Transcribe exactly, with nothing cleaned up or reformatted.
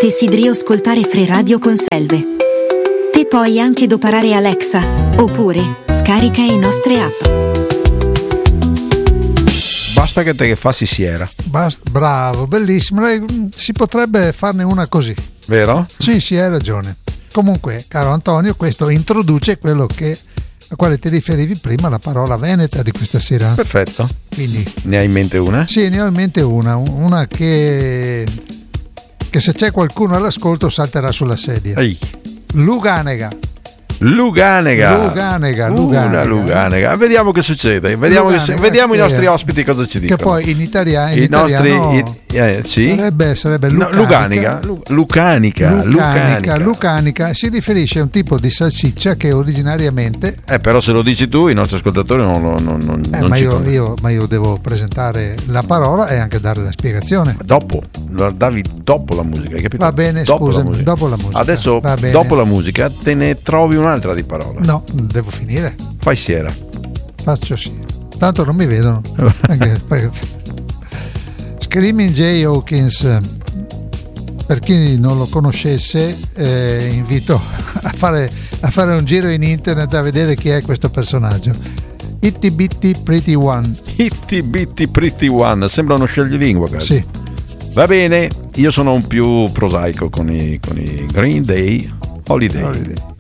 Desideri ascoltare Free Radio con Selve? Te puoi anche doparare Alexa, oppure scarica i nostre app. Basta che te che fa si siera. Basta, bravo, bellissimo. Lei, si potrebbe farne una così. Vero? Sì, sì, hai ragione. Comunque, caro Antonio, questo introduce quello che a quale ti riferivi prima, la parola veneta di questa sera. Perfetto. Quindi ne hai in mente una? Sì, ne ho in mente una, una che che se c'è qualcuno all'ascolto salterà sulla sedia. Ehi. Luganega. Luganega. Luganega, Luganega. Una Luganega. Vediamo che succede. Vediamo, che, vediamo i nostri ospiti cosa ci dicono. Che poi in, italia, in I italiano nostri, i, eh, sì? sarebbe, sarebbe no, Luganica. Lucanica. Lucanica. Lucanica. Lucanica si riferisce a un tipo di salsiccia che originariamente. Eh, però se lo dici tu, i nostri ascoltatori non lo non, non, eh, non ma, ci io, io, ma io devo presentare la parola e anche dare la spiegazione. Dopo, lo davi dopo la musica, hai capito? Va bene, dopo scusami, la musica. dopo la musica. Adesso, Va bene. dopo la musica, te ne trovi un'altra di parola. No, devo finire. Fai siera. Faccio sì. Tanto non mi vedono. Anche, Screaming Jay Hawkins, per chi non lo conoscesse, eh, invito a fare, a fare un giro in internet a vedere chi è questo personaggio. Itty Bitty Pretty One. Itty Bitty Pretty One, sembra uno scioglilingua, caro. Sì. Va bene, io sono un più prosaico con i, con i Green Day Holiday. Holiday.